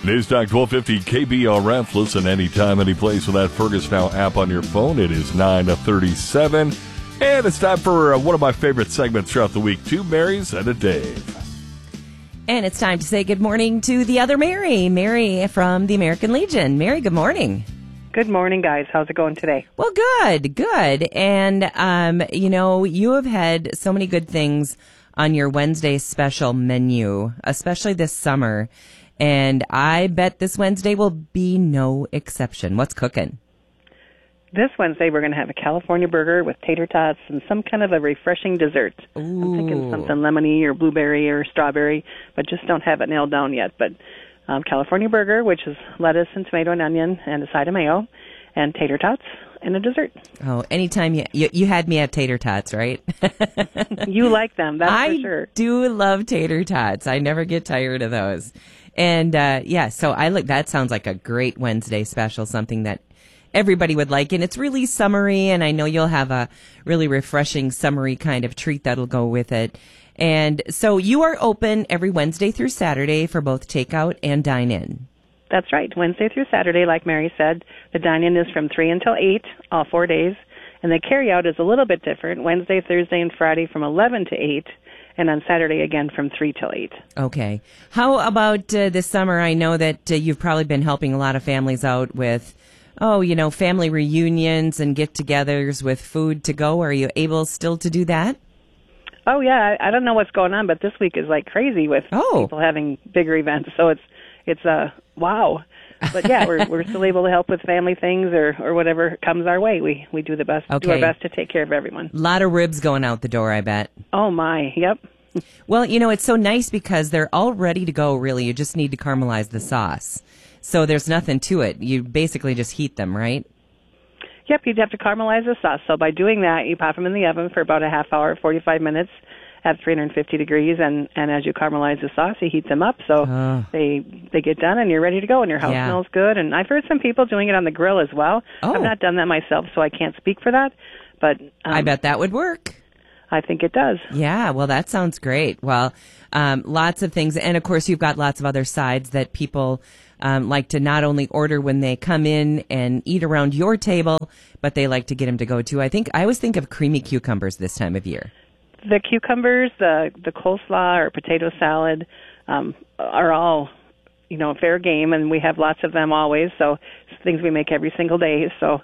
News Talk 1250 KBRF. Listen anytime, any place with that Fergus Now app on your phone. It is 9:37. And it's time for one of my favorite segments throughout the week, Two Marys and a Dave. And it's time to say good morning to the other Mary, Mary from the American Legion. Mary, good morning. Good morning, guys. How's it going today? Well, good. And, you have had so many good things on your Wednesday special menu, especially this summer. And I bet this Wednesday will be no exception. What's cooking? This Wednesday, we're going to have a California burger with tater tots and some kind of a refreshing dessert. Ooh. I'm thinking something lemony or blueberry or strawberry, but just don't have it nailed down yet. But California burger, which is lettuce and tomato and onion and a side of mayo, and tater tots and a dessert. Oh, anytime you had me at tater tots, right? You like them, that's for sure. I do love tater tots. I never get tired of those. And so that sounds like a great Wednesday special, something that everybody would like. And it's really summery, and I know you'll have a really refreshing summery kind of treat that'll go with it. And so you are open every Wednesday through Saturday for both takeout and dine-in. That's right. Wednesday through Saturday, like Mary said. The dine-in is from 3 until 8, all 4 days. And the carry-out is a little bit different. Wednesday, Thursday, and Friday from 11 to 8. And on Saturday, again, from 3 till 8. Okay. How about this summer? I know that you've probably been helping a lot of families out with, family reunions and get-togethers with food to go. Are you able still to do that? Oh, yeah. I don't know what's going on, but this week is like crazy with people having bigger events. So it's wow. But yeah, we're still able to help with family things or whatever comes our way. We do do our best to take care of everyone. A lot of ribs going out the door, I bet. Oh my, yep. Well, it's so nice because they're all ready to go, really. You just need to caramelize the sauce. So there's nothing to it. You basically just heat them, right? Yep, you'd have to caramelize the sauce. So by doing that, you pop them in the oven for about a half hour, 45 minutes at 350 degrees, and as you caramelize the sauce, you heat them up so they get done and you're ready to go and your house smells good. And I've heard some people doing it on the grill as well. I've not done that myself, so I can't speak for that. But I bet that would work. I think it does. Yeah, well, that sounds great. Well, lots of things. And, of course, you've got lots of other sides that people like to not only order when they come in and eat around your table, but they like to get them to go, too. I always think of creamy cucumbers this time of year. The cucumbers, the coleslaw or potato salad are all, fair game, and we have lots of them always. So it's things we make every single day. So,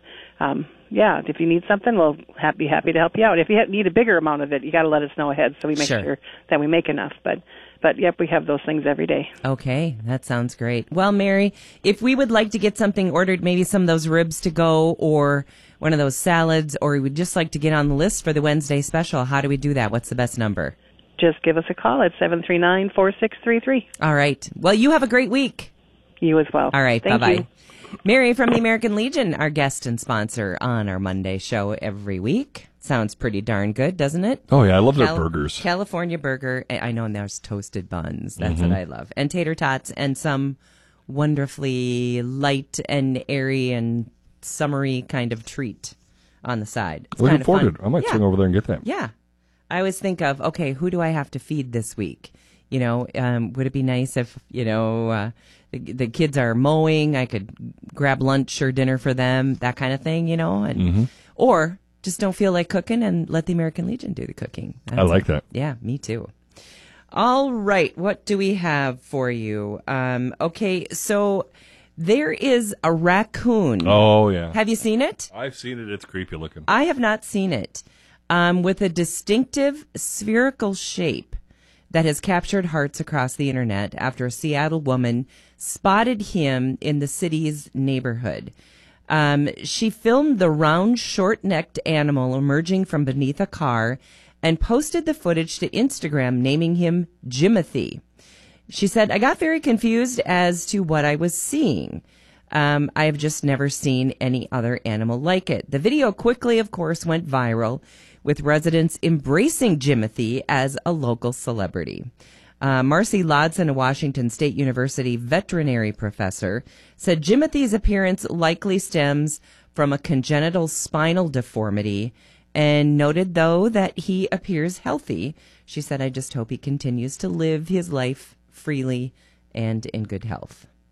if you need something, we'll be happy to help you out. If you need a bigger amount of it, you got to let us know ahead so we make sure that we make enough. But yep, we have those things every day. Okay, that sounds great. Well, Mary, if we would like to get something ordered, maybe some of those ribs to go or one of those salads, or we would just like to get on the list for the Wednesday special, how do we do that? What's the best number? Just give us a call at 739-4633. All right. Well, you have a great week. You as well. All right. Thank bye-bye. you. Mary from the American Legion, our guest and sponsor on our Monday show every week. Sounds pretty darn good, doesn't it? Oh, yeah. I love their burgers. California burger. I know, and there's toasted buns. That's what I love. And tater tots and some wonderfully light and airy and summery kind of treat on the side. It's Looking kind of forward fun. to it. I might swing over there and get that. Yeah. I always think of, okay, who do I have to feed this week? Would it be nice if, the kids are mowing, I could grab lunch or dinner for them, that kind of thing, and or just don't feel like cooking and let the American Legion do the cooking. I like that. Yeah, me too. All right, what do we have for you? Okay, so there is a raccoon. Oh, yeah. Have you seen it? I've seen it. It's creepy looking. I have not seen it. With a distinctive spherical shape that has captured hearts across the internet after a Seattle woman spotted him in the city's neighborhood. She filmed the round, short-necked animal emerging from beneath a car and posted the footage to Instagram, naming him Jimothy. She said, I got very confused as to what I was seeing. I have just never seen any other animal like it. The video quickly, of course, went viral, with residents embracing Jimothy as a local celebrity. Marcy Lodson, a Washington State University veterinary professor, said Jimothy's appearance likely stems from a congenital spinal deformity and noted, though, that he appears healthy. She said, I just hope he continues to live his life freely and in good health.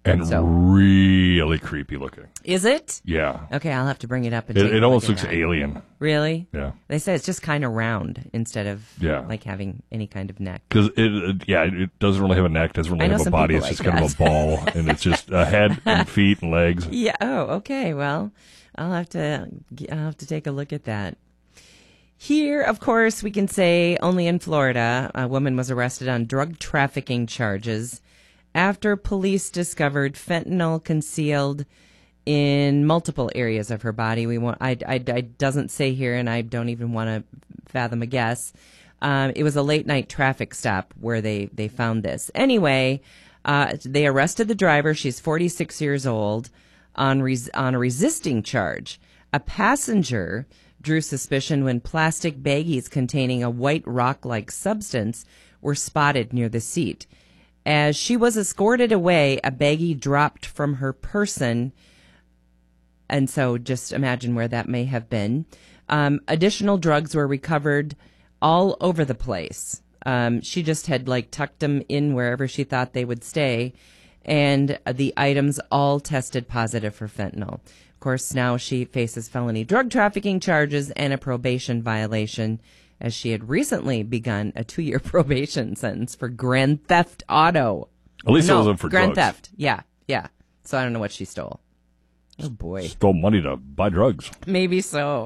And So- really creepy looking. Is it? Yeah. Okay, I'll have to bring it up and take It a almost look at looks that. alien. Really? Yeah. They say it's just kind of round instead of Yeah. like having any kind of neck. Because it doesn't really have a neck, doesn't I really know have a some body. people It's just like kind of a ball, and it's just a head and feet and legs. Yeah. Oh, okay. Well, I'll have to take a look at that. Here, of course, we can say only in Florida, a woman was arrested on drug trafficking charges after police discovered fentanyl concealed in multiple areas of her body. I doesn't say here, and I don't even want to fathom a guess. It was a late night traffic stop where they found this. Anyway, they arrested the driver. She's 46 years old on a resisting charge. A passenger drew suspicion when plastic baggies containing a white rock-like substance were spotted near the seat. As she was escorted away, a baggie dropped from her person, and so just imagine where that may have been. Additional drugs were recovered all over the place. She just had tucked them in wherever she thought they would stay, and the items all tested positive for fentanyl. Of course, now she faces felony drug trafficking charges and a probation violation, as she had recently begun a 2-year probation sentence for grand theft auto. At least it wasn't for grand drugs. theft. Yeah. So I don't know what she stole. Oh, boy. Stole money to buy drugs. Maybe so.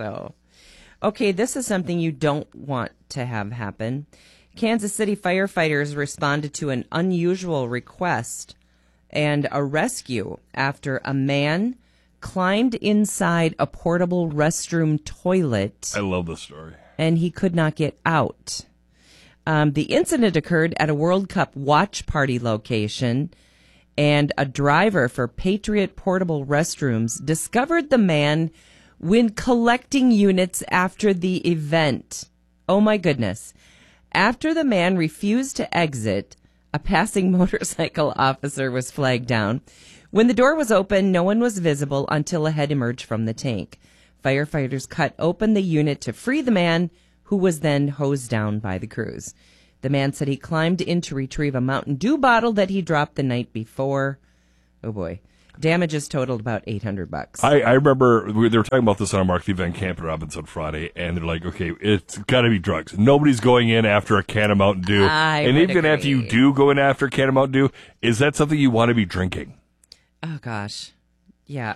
Okay, this is something you don't want to have happen. Kansas City firefighters responded to an unusual request and a rescue after a man climbed inside a portable restroom toilet I love this story. and he could not get out. The incident occurred at a World Cup watch party location, and a driver for Patriot Portable Restrooms discovered the man when collecting units after the event. Oh, my goodness. After the man refused to exit, a passing motorcycle officer was flagged down. When the door was open, no one was visible until a head emerged from the tank. Firefighters cut open the unit to free the man, who was then hosed down by the crews. The man said he climbed in to retrieve a Mountain Dew bottle that he dropped the night before. Oh, boy. Damages totaled about $800. I remember they were talking about this on our Mark V. Van Camp at Robinson Friday, and they're like, okay, it's got to be drugs. Nobody's going in after a can of Mountain Dew. I would even after you agree. do go in after a can of Mountain Dew, is that something you want to be drinking? Oh, gosh. Yeah.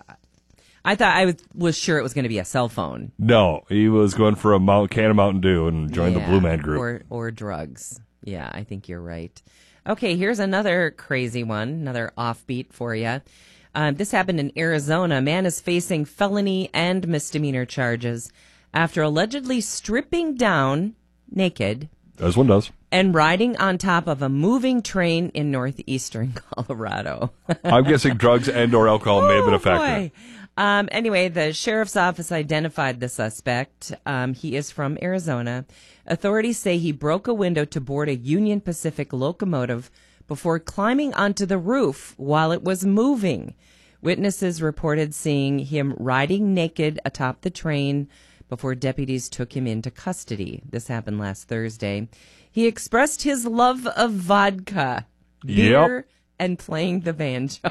I thought I was sure it was going to be a cell phone. No, he was going for a can of Mountain Dew and joined the Blue Man Group. Or drugs. Yeah, I think you're right. Okay, here's another crazy one, another offbeat for you. This happened in Arizona. A man is facing felony and misdemeanor charges after allegedly stripping down naked As one does. and riding on top of a moving train in northeastern Colorado. I'm guessing drugs and or alcohol may have been a factor. Boy. Anyway, the sheriff's office identified the suspect. He is from Arizona. Authorities say he broke a window to board a Union Pacific locomotive before climbing onto the roof while it was moving. Witnesses reported seeing him riding naked atop the train before deputies took him into custody. This happened last Thursday. He expressed his love of vodka, beer, and playing the banjo.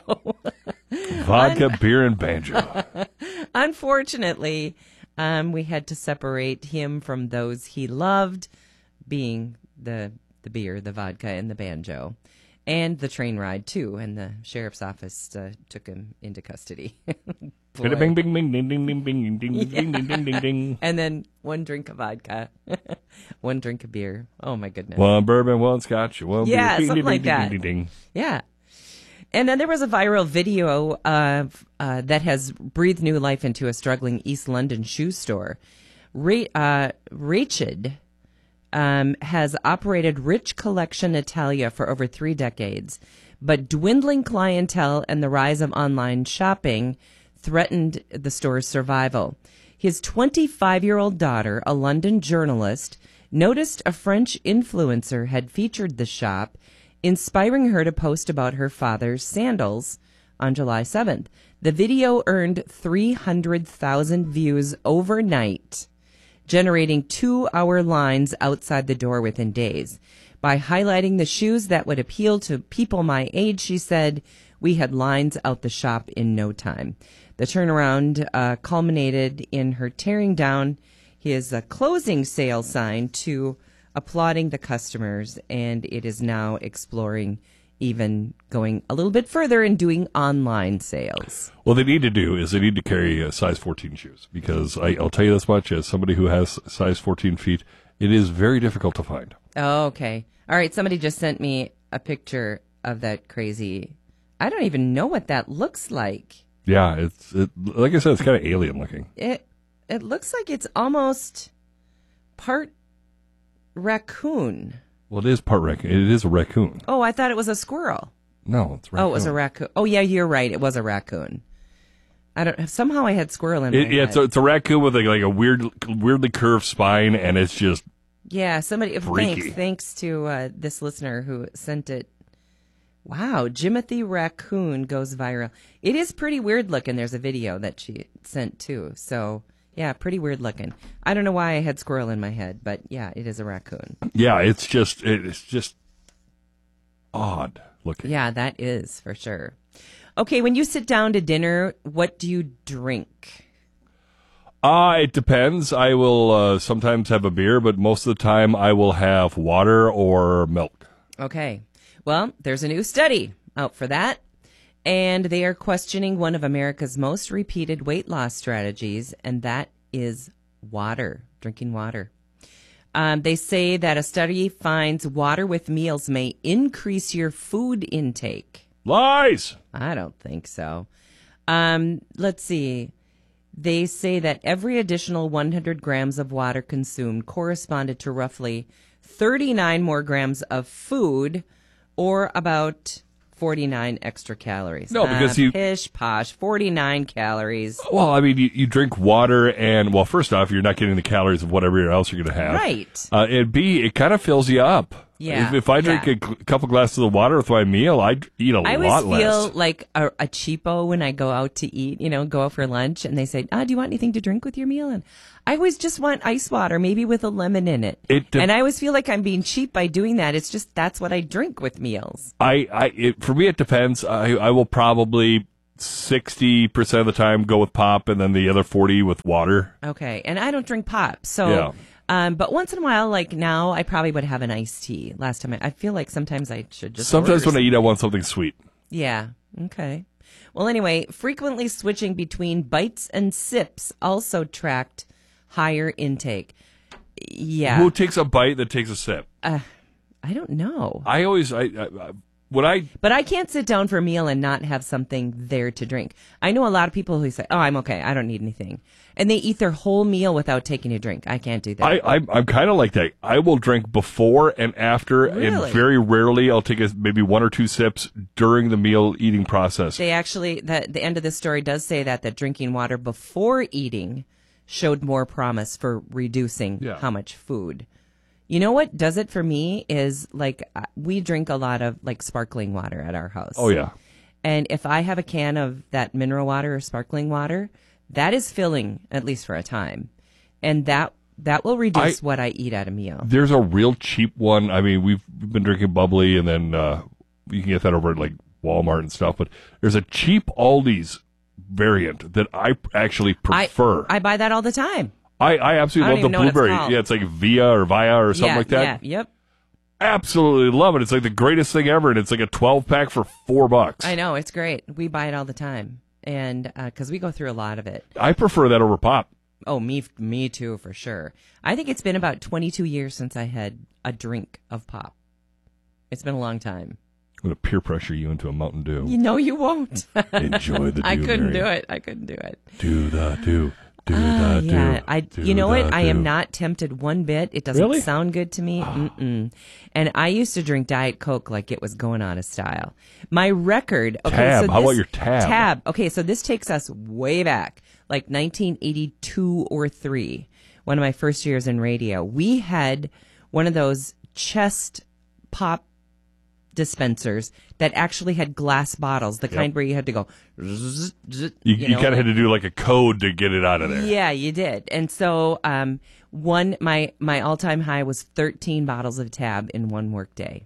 Vodka, beer, and banjo. Unfortunately, we had to separate him from those he loved, being the beer, the vodka, and the banjo, and the train ride too. And the sheriff's office took him into custody. Boy. Bing, bing, bing, ding, ding, ding, ding, ding, ding, ding, ding, ding, ding. And then one drink of vodka, one drink of beer. Oh my goodness! One bourbon, one scotch, one Yeah, beer. something like that. Ding, ding, ding. Yeah. And then there was a viral video that has breathed new life into a struggling East London shoe store. Rachid has operated Rich Collection Italia for over 3 decades, but dwindling clientele and the rise of online shopping threatened the store's survival. His 25-year-old daughter, a London journalist, noticed a French influencer had featured the shop, inspiring her to post about her father's sandals on July 7th. The video earned 300,000 views overnight, generating 2-hour lines outside the door within days. By highlighting the shoes that would appeal to people my age, she said, we had lines out the shop in no time. The turnaround culminated in her tearing down his closing sale sign to applauding the customers, and it is now exploring even going a little bit further and doing online sales. What they need to do is they need to carry size 14 shoes, because I'll tell you this much, as somebody who has size 14 feet, it is very difficult to find. Oh, okay. All right, somebody just sent me a picture of that crazy. I don't even know what that looks like. Yeah, it like I said, it's kind of alien looking. It looks like it's almost part raccoon. Well, it is part raccoon. It is a raccoon. Oh, I thought it was a squirrel. No, it's a raccoon. Oh, it was a raccoon. Oh, yeah, you're right. It was a raccoon. Somehow I had squirrel in my head. Yeah, it's a raccoon with like a weirdly curved spine, and it's just somebody. freaky. Thanks to this listener who sent it. Wow, Jimothy Raccoon goes viral. It is pretty weird looking. There's a video that she sent too. So yeah, pretty weird looking. I don't know why I had squirrel in my head, but yeah, it is a raccoon. Yeah, it's just odd looking. Yeah, that is for sure. Okay, when you sit down to dinner, what do you drink? It depends. I will sometimes have a beer, but most of the time I will have water or milk. Okay. Well, there's a new study out for that, and they are questioning one of America's most repeated weight loss strategies, and that is water, drinking water. They say that a study finds water with meals may increase your food intake. Lies! I don't think so. Let's see. They say that every additional 100 grams of water consumed corresponded to roughly 39 more grams of food, or about 49 extra calories. No, because you... Pish posh, 49 calories. Well, I mean, you drink water, and, well, first off, you're not getting the calories of whatever else you're going to have. Right. And B, it kind of fills you up. Yeah. If I drink a couple glasses of water with my meal, I eat a lot less. I always feel like a cheapo when I go out to eat, go out for lunch, and they say, do you want anything to drink with your meal? And I always just want ice water, maybe with a lemon in it. And I always feel like I'm being cheap by doing that. It's just that's what I drink with meals. For me, it depends. I will probably 60% of the time go with pop, and then the other 40 with water. Okay, and I don't drink pop, so... Yeah. But once in a while, like now, I probably would have an iced tea. Last time, I feel like sometimes I should just. Sometimes when I eat, I want something sweet. Yeah. Okay. Well, anyway, frequently switching between bites and sips also tracked higher intake. Yeah. Who takes a bite that takes a sip? I don't know. But I can't sit down for a meal and not have something there to drink. I know a lot of people who say, I'm okay, I don't need anything. And they eat their whole meal without taking a drink. I can't do that. I'm kind of like that. I will drink before and after, Really? and very rarely I'll take maybe one or two sips during the meal eating process. They actually, the end of the story does say that drinking water before eating showed more promise for reducing how much food. You know what does it for me is, like, we drink a lot of, like, sparkling water at our house. Oh, yeah. And if I have a can of that mineral water or sparkling water, that is filling, at least for a time. And that will reduce what I eat at a meal. There's a real cheap one. I mean, we've been drinking bubbly, and then you can get that over at, like, Walmart and stuff. But there's a cheap Aldi's variant that I actually prefer. I buy that all the time. I absolutely love the blueberry. Yeah, it's like Via or something like that. Yeah, yep. Absolutely love it. It's like the greatest thing ever, and it's like a 12-pack for $4. I know, it's great. We buy it all the time, and because we go through a lot of it. I prefer that over pop. Oh, me too, for sure. I think it's been about 22 years since I had a drink of pop. It's been a long time. I'm going to peer pressure you into a Mountain Dew. You won't. Enjoy the dew, I couldn't Mary. do it. Do the dew. You know what? I am not tempted one bit. It doesn't Really? sound good to me. Mm-mm. And I used to drink Diet Coke like it was going out of style. My record. Okay, Tab. So How about your Tab? Tab. Okay, so this takes us way back, like 1982 or 3. One of my first years in radio. We had one of those chest pop dispensers that actually had glass bottles, the kind where you had to go. Zzz, zzz, You kind of had to do like a code to get it out of there. Yeah, you did. And so my all-time high was 13 bottles of Tab in one workday.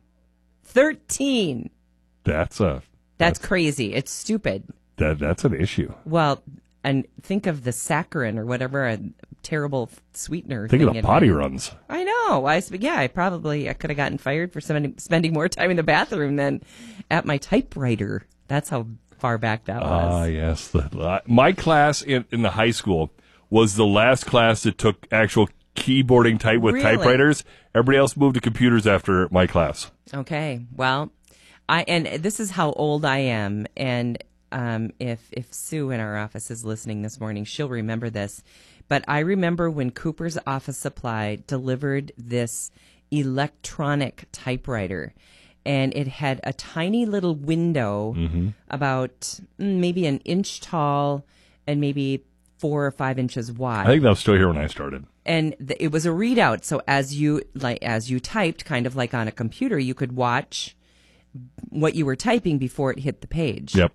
13. That's crazy. It's stupid. That's an issue. Well, and think of the saccharin or whatever, a terrible sweetener. Think of the thing potty runs. I know. I could have gotten fired for spending more time in the bathroom than at my typewriter. That's how far back that was. Yes. My class in the high school was the last class that took actual keyboarding type with Really? typewriters. Everybody else moved to computers after my class. Okay. Well, and this is how old I am, and if Sue in our office is listening this morning, she'll remember this. But I remember when Cooper's Office Supply delivered this electronic typewriter, and it had a tiny little window about maybe an inch tall and maybe 4 or 5 inches wide. I think that was still here when I started. And it was a readout. So as you typed, kind of like on a computer, you could watch what you were typing before it hit the page. Yep.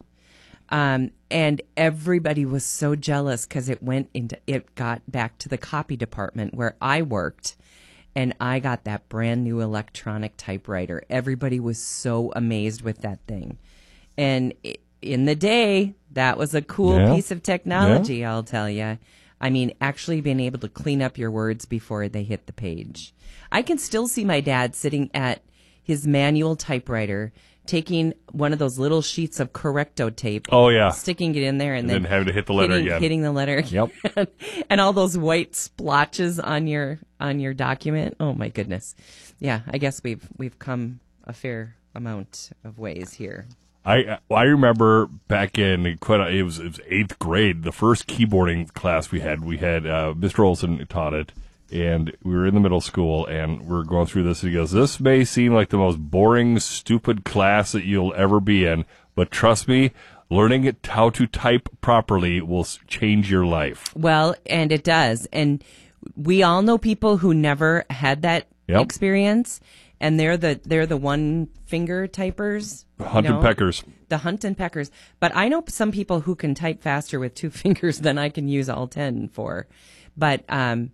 And everybody was so jealous because it got back to the copy department where I worked, and I got that brand new electronic typewriter. Everybody was so amazed with that thing. And in the day, that was a cool piece of technology, I'll tell you. I mean, actually being able to clean up your words before they hit the page. I can still see my dad sitting at his manual typewriter, taking one of those little sheets of Correcto tape. Oh, yeah. Sticking it in there and then having to hit the letter again. Hitting the letter again. Yep. And all those white splotches on your document. Oh, my goodness. Yeah, I guess we've come a fair amount of ways here. I remember back in it was 8th grade, the first keyboarding class we had Mr. Olson taught it, and we were in the middle school, and we were going through this, and he goes, "This may seem like the most boring, stupid class that you'll ever be in, but trust me, learning how to type properly will change your life." Well, and it does. And we all know people who never had that experience, and they're the one finger typers. Hunt and peckers. The hunt and peckers. But I know some people who can type faster with 2 fingers than I can use all 10 for. But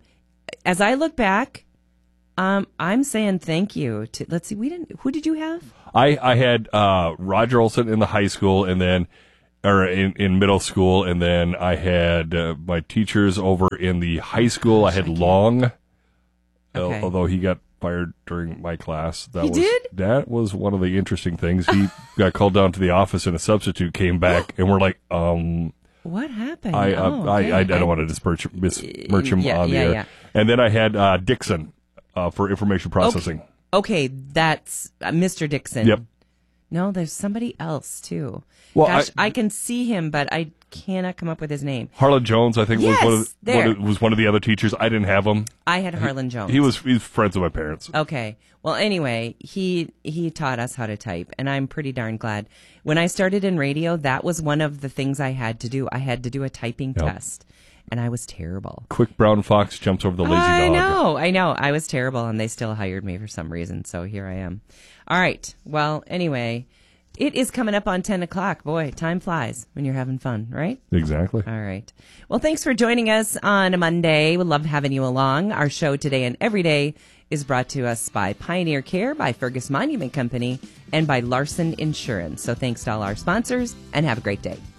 as I look back, I'm saying thank you to. Let's see, who did you have? I had Roger Olson in the high school, and then in middle school, and then I had my teachers over in the high school. I had Long, although he got fired during my class. That was one of the interesting things. He got called down to the office, and a substitute came back, and we're like, what happened? I don't want to besmirch him on the air. Yeah. And then I had Dixon for information processing. Okay, that's Mr. Dixon. Yep. No, there's somebody else too. Well, gosh, I can see him, but I cannot come up with his name. Harlan Jones, I think, was one of the other teachers. I didn't have him. I had Harlan Jones. He's friends with my parents. Okay. Well, anyway, he taught us how to type, and I'm pretty darn glad. When I started in radio, that was one of the things I had to do. I had to do a typing test, and I was terrible. Quick brown fox jumps over the lazy dog. I know. I was terrible, and they still hired me for some reason, so here I am. All right. Well, anyway, it is coming up on 10 o'clock. Boy, time flies when you're having fun, right? Exactly. All right. Well, thanks for joining us on a Monday. We love having you along. Our show today and every day is brought to us by Pioneer Care, by Fergus Monument Company, and by Larson Insurance. So thanks to all our sponsors, and have a great day.